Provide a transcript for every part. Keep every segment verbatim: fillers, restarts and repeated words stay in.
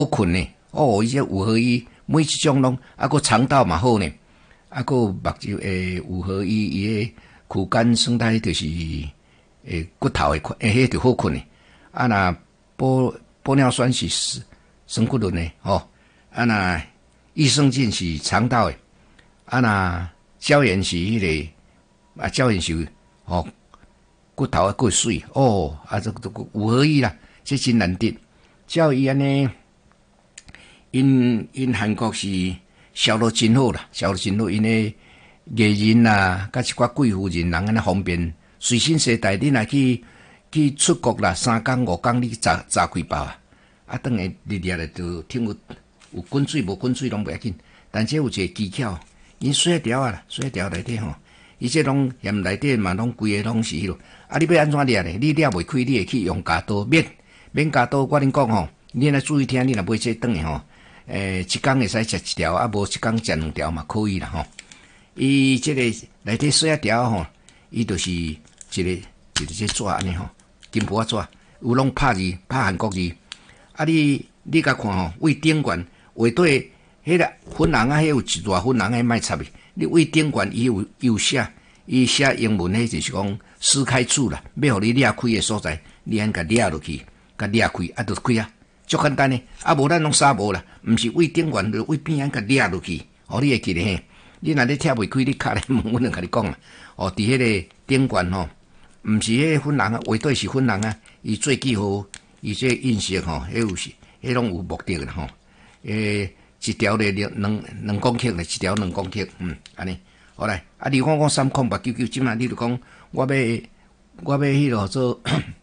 好困呢。哦，伊这五合一每一种拢，啊个肠道嘛好呢，啊个目睭诶五合一伊个躯干生态就是诶骨头诶块，诶迄就好困呢。啊那玻玻尿酸是生骨轮呢，吼、哦，啊那益生菌是肠道诶，啊那胶原是迄、那个啊胶原是吼。哦骨头啊，够水哦，啊，这个这个五合一啦，这真难得。照伊安尼，因因韩国是销路真好啦，销路真好，因诶艺人啦，甲一寡贵妇人人安尼方便，随身携带，你若去去出国啦，三工五工你炸炸开包啊，啊，等下日日咧就听有有滚水无滚水拢袂要紧，但这有一个技巧，因水条啊，水条内底吼。伊这拢盐内底嘛，拢规个拢是迄落。啊，你要安怎掠咧？你掠袂开，你会去用夹刀免免夹刀。我恁讲吼，你若注意听，你若买这顿诶吼，诶、欸，一工会使食一条，啊，无一工食两条嘛，可以啦吼。伊这个内底水条吼，伊就是一个一个这纸安尼吼，金箔纸，有拢拍字，拍韩国字。啊，你你甲看吼，为顶悬画对迄个粉红啊，迄有一大粉红诶，卖插去。你为顶悬伊有有写，伊写英文迄就是讲撕开处啦，要互你掠开诶所在，你安甲掠落去，甲掠开啊，就开啊，足简单诶。啊，无咱拢沙无啦，毋是为顶悬，就为边安甲掠落去，哦，你会记得嘿。你若咧拆袂开，你敲来问，阮就甲你讲啊。哦，伫迄个顶悬吼，毋是迄个粉红啊，画对是粉红啊，伊做记号，伊这印色吼，迄有是，迄拢有目的啦吼，诶。一条咧两两两公克咧，一条两公克，嗯，安尼，好来，啊，你讲讲三空八九九，即嘛你就讲，我要我要迄落做，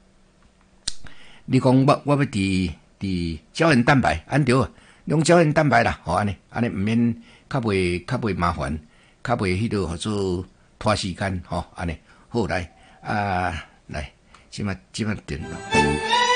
你讲我我要伫伫胶原蛋白，安对啊，用胶原蛋白啦，吼安尼，安尼毋免较袂较袂麻烦，较袂迄落做拖时间，吼安尼，好来啊来，即嘛即嘛点。